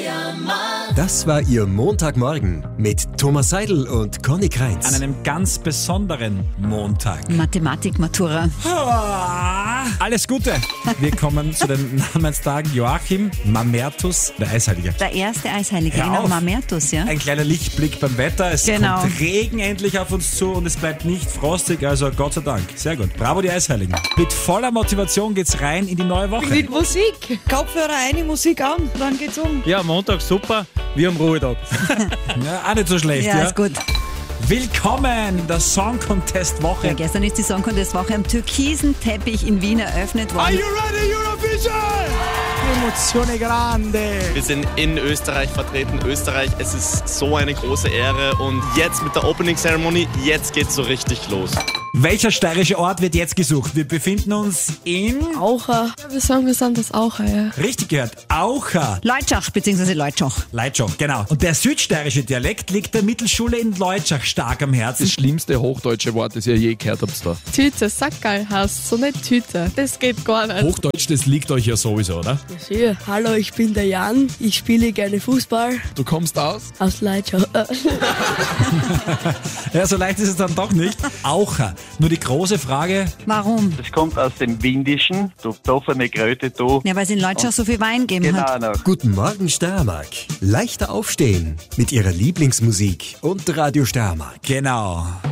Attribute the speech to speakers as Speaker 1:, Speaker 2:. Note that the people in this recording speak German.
Speaker 1: Das war Ihr Montagmorgen mit Thomas Seidel und Conny Kreitz.
Speaker 2: An einem ganz besonderen Montag.
Speaker 3: Mathematik-Matura.
Speaker 2: Alles Gute. Wir kommen zu den Namenstagen Joachim Mamertus, der Eisheilige.
Speaker 3: Der erste Eisheilige,
Speaker 2: Hör
Speaker 3: genau,
Speaker 2: auf.
Speaker 3: Mamertus, ja.
Speaker 2: Ein kleiner Lichtblick beim Wetter. Es
Speaker 3: Genau.
Speaker 2: kommt Regen endlich auf uns zu und es bleibt nicht frostig, also Gott sei Dank. Sehr gut. Bravo, die Eisheiligen. Mit voller Motivation geht's rein in die neue Woche.
Speaker 4: Mit Musik. Kopfhörer eine Musik an, dann geht's um.
Speaker 5: Ja, Montag super, wir am Ruhetag.
Speaker 2: Ja, auch nicht so schlecht, ja?
Speaker 3: Ist gut.
Speaker 2: Willkommen in der Song Contest
Speaker 3: Ja,
Speaker 2: Woche.
Speaker 3: gestern ist die Song Contest Woche am türkisen Teppich in Wien eröffnet worden.
Speaker 2: ready, Eurovision? Emozione grande.
Speaker 6: Wir sind in Österreich vertreten. Österreich, es ist so eine große Ehre. Und jetzt mit der Opening Ceremony, jetzt geht's so richtig los.
Speaker 2: Welcher steirische Ort wird jetzt gesucht? Wir befinden uns in...
Speaker 4: Aucher. Wir sagen, wir sind das Aucher, ja.
Speaker 2: Richtig gehört, Aucher.
Speaker 3: Leutschach bzw. Leutschach.
Speaker 2: Leitschach, genau. Und der südsteirische Dialekt liegt der Mittelschule in Leutschach stark am Herzen.
Speaker 5: Das schlimmste hochdeutsche Wort, das ihr je gehört habt da.
Speaker 4: Tüte, Sackerl heißt so, nicht Tüte. Das geht gar nicht.
Speaker 5: Hochdeutsch, das liegt euch ja sowieso, oder?
Speaker 7: Ja, hallo, ich bin der Jan. Ich spiele gerne Fußball
Speaker 5: Du kommst aus?
Speaker 7: aus Leitschau.
Speaker 2: Ja, so leicht ist es dann doch nicht. Aucher. Nur die große Frage,
Speaker 3: Warum?
Speaker 8: Das kommt aus dem Windischen, du offene Kröte, du.
Speaker 3: Ja, weil es in Leutschach so viel Wein gegeben hat.
Speaker 8: Genau noch.
Speaker 1: Guten Morgen Steiermark. Leichter aufstehen mit Ihrer Lieblingsmusik und Radio Steiermark.
Speaker 2: genau.